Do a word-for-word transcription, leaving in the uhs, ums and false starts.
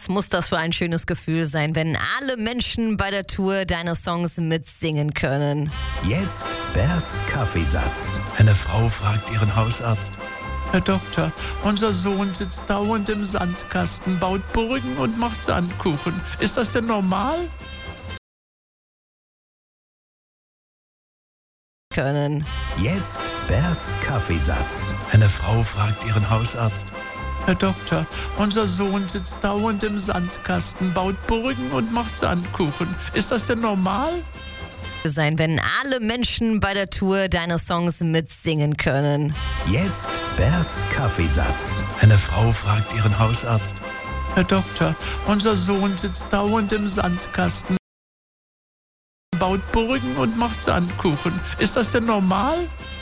Was muss das für ein schönes Gefühl sein, wenn alle Menschen bei der Tour deine Songs mitsingen können? Jetzt Berts Kaffeesatz. Eine Frau fragt ihren Hausarzt: Herr Doktor, unser Sohn sitzt dauernd im Sandkasten, baut Burgen und macht Sandkuchen. Ist das denn normal? Können. Jetzt Berts Kaffeesatz. Eine Frau fragt ihren Hausarzt: Herr Doktor, unser Sohn sitzt dauernd im Sandkasten, baut Burgen und macht Sandkuchen. Ist das denn normal? Sein, wenn alle Menschen bei der Tour deine Songs mitsingen können. Jetzt Berts Kaffeesatz. Eine Frau fragt ihren Hausarzt: Herr Doktor, unser Sohn sitzt dauernd im Sandkasten, baut Burgen und macht Sandkuchen. Ist das denn normal?